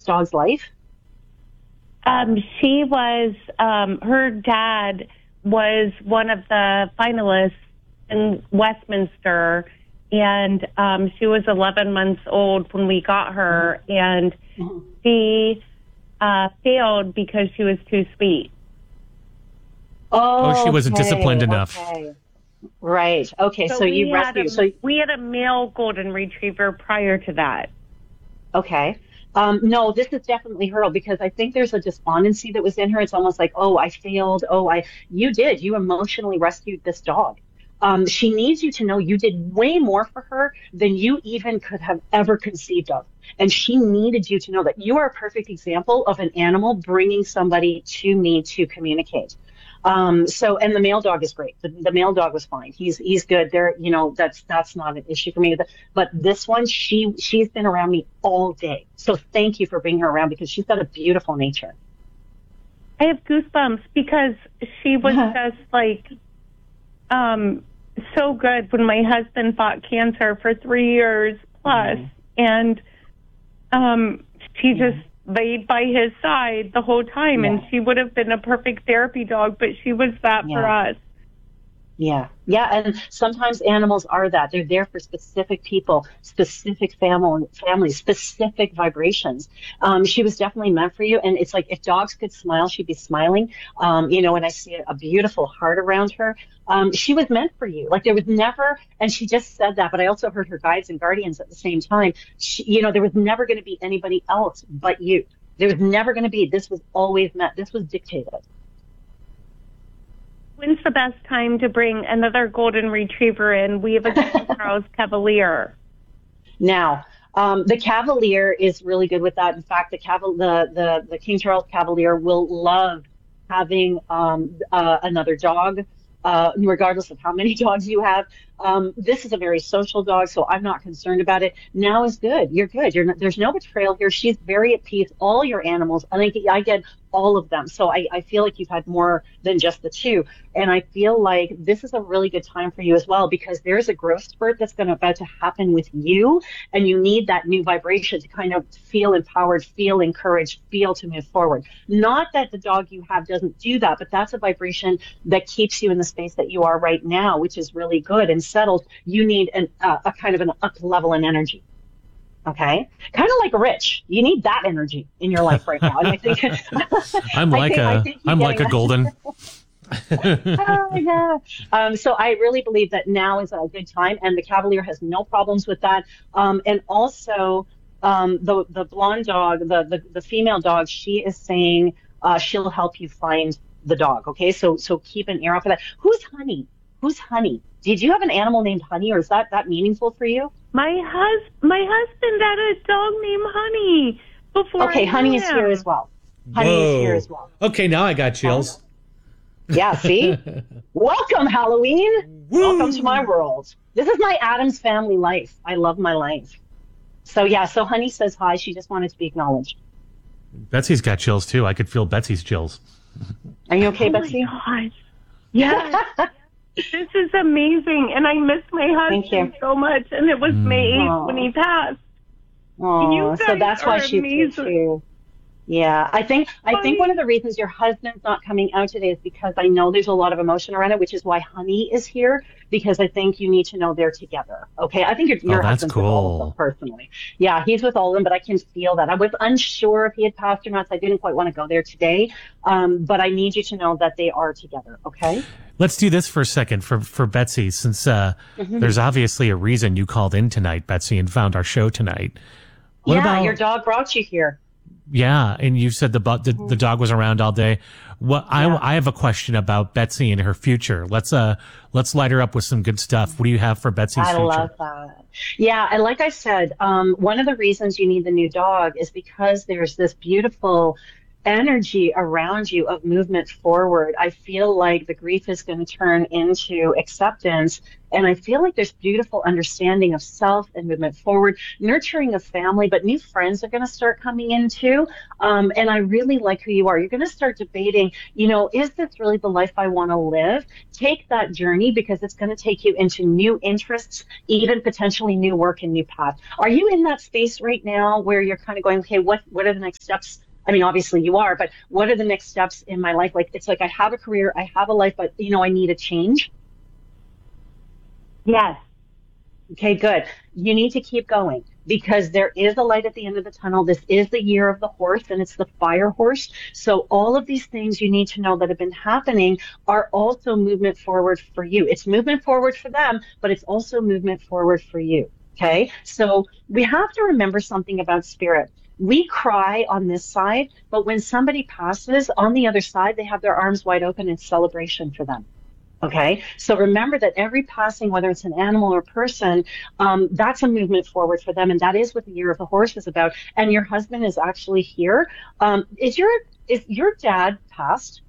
dog's life? She was, her dad was one of the finalists in Westminster, and she was 11 months old when we got her, and she failed because she was too sweet. Oh, she wasn't disciplined enough. Okay. Right. Okay, so you rescued. We had a male golden retriever prior to that. Okay. No, this is definitely her, because I think there's a despondency that was in her. It's almost like, oh, I failed. You emotionally rescued this dog. She needs you to know you did way more for her than you even could have ever conceived of. And she needed you to know that you are a perfect example of an animal bringing somebody to me to communicate. And the male dog is great. The male dog was fine. He's good. There, that's not an issue for me. But this one, she's been around me all day. So thank you for bringing her around, because she's got a beautiful nature. I have goosebumps because she was just like, so good when my husband fought cancer for 3 years plus, and she just laid by his side the whole time, and she would have been a perfect therapy dog, but she was that for us. Yeah. And sometimes animals are that. They're there for specific people, specific families, specific vibrations. She was definitely meant for you. And it's like, if dogs could smile, she'd be smiling. And I see a beautiful heart around her. She was meant for you. Like, there was never, and she just said that, but I also heard her guides and guardians at the same time. There was never going to be anybody else but you. There was never going to be. This was always meant. This was dictated. When's the best time to bring another golden retriever in? We have a King Charles Cavalier. Now, the Cavalier is really good with that. In fact, the King Charles Cavalier will love having another dog, regardless of how many dogs you have. This is a very social dog, so I'm not concerned about it. Now is good. You're good. There's no betrayal here. She's very at peace. All your animals, I get all of them. So I feel like you've had more than just the two. And I feel like this is a really good time for you as well, because there's a growth spurt that's about to happen with you. And you need that new vibration to kind of feel empowered, feel encouraged, feel to move forward. Not that the dog you have doesn't do that, but that's a vibration that keeps you in the space that you are right now, which is really good and settled. You need a kind of an up level in energy. Okay, kind of like Rich. You need that energy in your life right now. And I think I'm like a golden. So I really believe that now is a good time, and the Cavalier has no problems with that. And also, the blonde dog, the female dog, she is saying she'll help you find the dog. Okay, so keep an ear out for that. Who's Honey? Did you have an animal named Honey, or is that meaningful for you? My husband had a dog named Honey before. Okay, Honey is here as well. Okay, now I got chills. Yeah, see? Welcome, Halloween. Woo! Welcome to my world. This is my Addams family life. I love my life. So Honey says hi. She just wanted to be acknowledged. Betsy's got chills too. I could feel Betsy's chills. Are you okay, Betsy? Oh my gosh. Yes. This is amazing, and I miss my husband so much, and it was May 8th when he passed. Oh, so that's why she's here too. Yeah, I think one of the reasons your husband's not coming out today is because I know there's a lot of emotion around it, which is why Honey is here, because I think you need to know they're together. Okay, I think your husband's with all of them personally. Yeah, he's with all of them, but I can feel that. I was unsure if he had passed or not, so I didn't quite want to go there today. But I need you to know that they are together. Okay. Let's do this for a second for Betsy, since there's obviously a reason you called in tonight, Betsy, and found our show tonight. What about your dog brought you here? Yeah, and you said the dog was around all day. I have a question about Betsy and her future. Let's light her up with some good stuff. What do you have for Betsy's future? I love that. Yeah, and like I said, one of the reasons you need the new dog is because there's this beautiful energy around you of movement forward. I feel like the grief is going to turn into acceptance. And I feel like there's beautiful understanding of self and movement forward, nurturing a family, but new friends are going to start coming in too. And I really like who you are. You're going to start debating, is this really the life I want to live? Take that journey because it's going to take you into new interests, even potentially new work and new path. Are you in that space right now where you're kind of going, okay, what are the next steps? I mean, obviously you are, but what are the next steps in my life? Like, it's like I have a career, I have a life, but, I need a change. Yes. Okay, good. You need to keep going because there is a light at the end of the tunnel. This is the year of the horse and it's the fire horse. So all of these things you need to know that have been happening are also movement forward for you. It's movement forward for them, but it's also movement forward for you. Okay, so we have to remember something about spirit. We cry on this side, but when somebody passes on the other side, they have their arms wide open in celebration for them. Okay, so remember that every passing, whether it's an animal or person, that's a movement forward for them, and that is what the year of the horse is about. And your husband is actually here. Is your dad passed?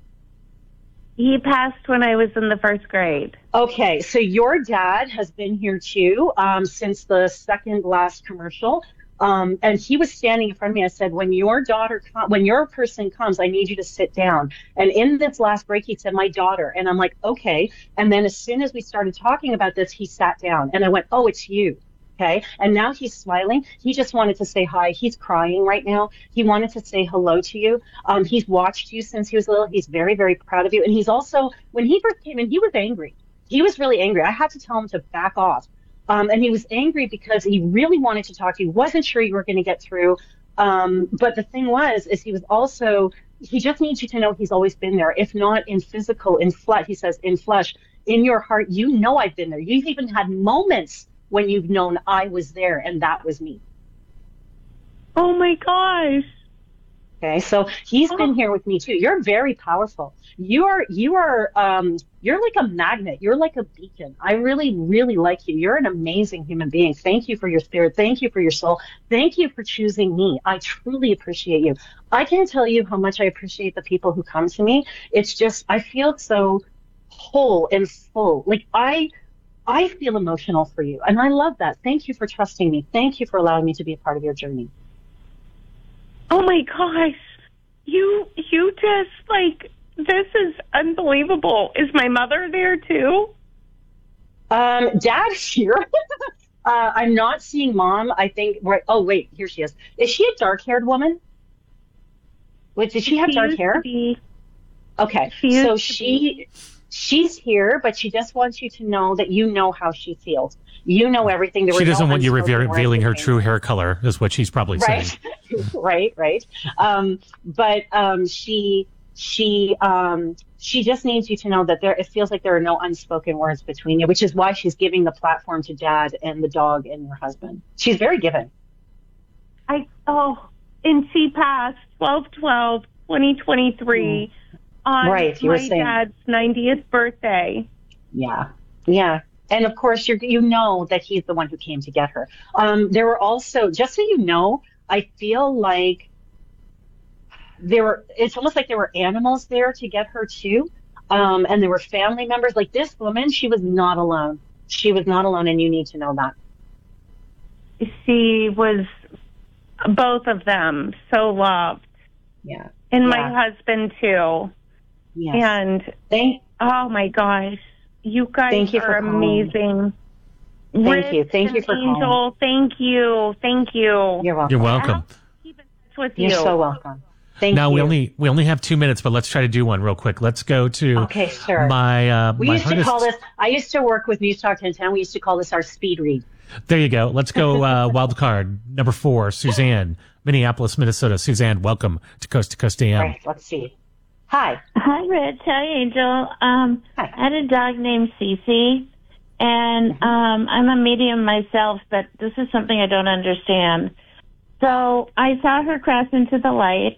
He passed when I was in the first grade. Okay, so your dad has been here too since the second last commercial. And he was standing in front of me. I said, when your person comes, I need you to sit down. And in this last break, he said, my daughter. And I'm like, okay. And then as soon as we started talking about this, he sat down and I went, oh, it's you. Okay. And now he's smiling. He just wanted to say hi. He's crying right now. He wanted to say hello to you. He's watched you since he was little. He's very, very proud of you. And he's also, when he first came in, he was angry. He was really angry. I had to tell him to back off. And he was angry because he really wanted to talk to you, wasn't sure you were going to get through. But the thing is he just needs you to know he's always been there. If not in physical, in flesh, he says, in flesh, in your heart, I've been there. You've even had moments when you've known I was there and that was me. Oh my gosh. Okay, so he's been here with me too. You're very powerful. You're like a magnet. You're like a beacon. I really, really like you. You're an amazing human being. Thank you for your spirit. Thank you for your soul. Thank you for choosing me. I truly appreciate you. I can't tell you how much I appreciate the people who come to me. It's just, I feel so whole and full. Like I feel emotional for you. And I love that. Thank you for trusting me. Thank you for allowing me to be a part of your journey. Oh my gosh. You just this is unbelievable. Is my mother there too? Dad's here. I'm not seeing Mom. I think, right. Oh wait, here she is. Is she a dark-haired woman? Wait, did she have dark hair? Okay. So she's here, but she just wants you to know that you know how she feels. You know everything. She doesn't want you revealing her true hair color, is what she's probably saying. Right. But she just needs you to know that it feels like there are no unspoken words between you, which is why she's giving the platform to Dad and the dog and your husband. She's very giving. And she passed 12/12/2023 on my dad's 90th birthday. Yeah. And of course, you know that he's the one who came to get her. There were also, just so you know, I feel like it's almost like there were animals there to get her too. And there were family members. Like this woman, she was not alone. She was not alone, and you need to know that. She was both of them so loved. Yeah. And my husband too. Yes. And oh my gosh. You guys are amazing. Thank you. Thank you for calling. Thank you. You're welcome. You're welcome. Keep in touch with you. You're so welcome. Thank you. Now we only have 2 minutes, but let's try to do one real quick. Let's go to We used to call this. I used to work with News Talk 1010. We used to call this our speed read. There you go. Let's go. Wild card number 4, Suzanne, Minneapolis, Minnesota. Suzanne, welcome to Coast AM. Right. Let's see. Hi. Hi, Rich. Hi, Angel. Hi. I had a dog named Cece, and I'm a medium myself, but this is something I don't understand. So I saw her cross into the light,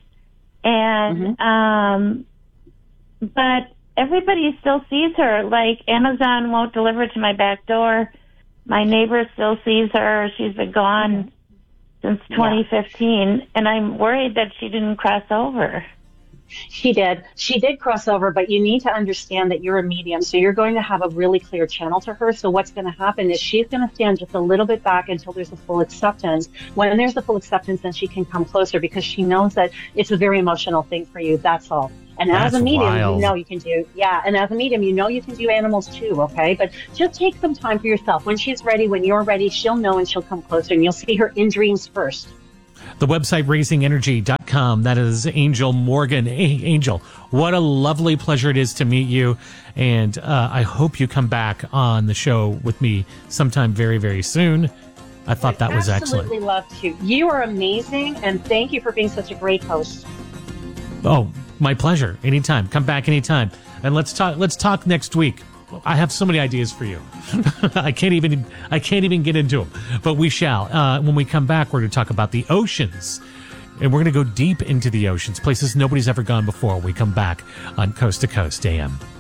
and but everybody still sees her. Like Amazon won't deliver to my back door. My neighbor still sees her. She's been gone since 2015, and I'm worried that she didn't cross over. She did. She did cross over, but you need to understand that you're a medium, so you're going to have a really clear channel to her. So what's going to happen is she's going to stand just a little bit back until there's a full acceptance. When there's a full acceptance, then she can come closer because she knows that it's a very emotional thing for you. That's all. And as a medium, you know you can do, and as a medium, you know you can do animals too, okay? But just take some time for yourself. When she's ready, when you're ready, she'll know and she'll come closer, and you'll see her in dreams first. The website, raisingenergy.com. That is Angel Morgan. Hey, Angel, what a lovely pleasure it is to meet you. And I hope you come back on the show with me sometime very, very soon. I thought that was excellent. Absolutely love to. You are amazing, and thank you for being such a great host. Oh, my pleasure. Anytime. Come back anytime. And let's talk next week. I have so many ideas for you. I can't even get into them, but we shall. When we come back, we're going to talk about the oceans, and we're going to go deep into the oceans, places nobody's ever gone before. We come back on Coast to Coast AM.